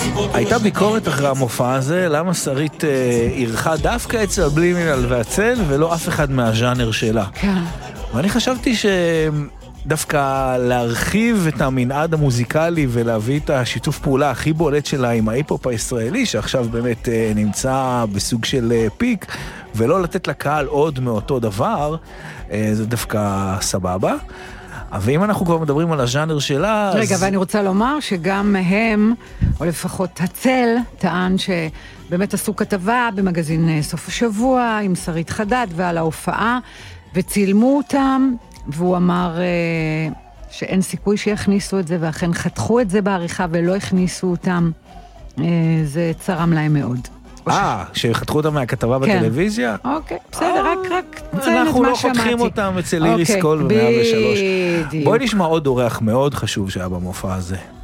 הייתה ביקורת אחרי המופע הזה, למה שרית ערכה דווקא את סבלימינל והצל, ולא אף אחד מהז'אנר שלה. כן. ואני חשבתי שדווקא להרחיב את המנעד המוזיקלי, ולהביא את השיתוף פעולה הכי בולט שלה עם ההיפ-הופ הישראלי, שעכשיו באמת נמצא בסוג של פיק, ולא לתת לקהל עוד מאותו דבר, זה דווקא סבבה. ואם אנחנו כבר מדברים על הז'אנר שלה... רגע, ואני רוצה לומר שגם הם, או לפחות הצל, טען שבאמת עשו כתבה במגזין סוף השבוע עם שרית חדד ועל ההופעה, וצילמו אותם, והוא אמר שאין סיכוי שיכניסו את זה, ואכן חתכו את זה בעריכה ולא הכניסו אותם. זה צרם להם מאוד. שחתכו אותם מהכתבה בטלוויזיה? אוקיי, בסדר, רק אנחנו לא חותכים אותם אצל איריס קול ב-103. בואי נשמע עוד אורח מאוד חשוב שהיה במופע הזה.